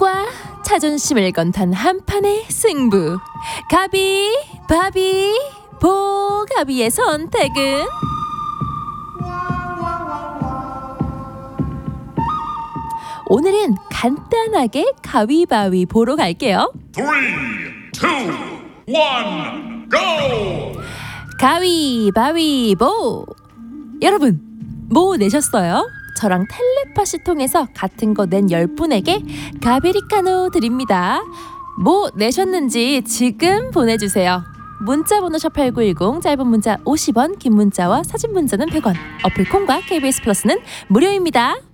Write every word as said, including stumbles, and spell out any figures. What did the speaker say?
운과 자존심을 건 단 한판의 승부. 가비, 바비, 보. 가비의 선택은? 오늘은 간단하게 가위바위 보러 갈게요. Three, two, one, go! 가위바위보. 여러분, 뭐 내셨어요? 저랑 텔레파시 통해서 같은 거 낸 열 분에게 가베리카노 드립니다. 뭐 내셨는지 지금 보내주세요. 문자번호 샵팔구일공, 짧은 문자 오십 원, 긴 문자와 사진 문자는 백 원, 어플 콩과 케이비에스 플러스는 무료입니다.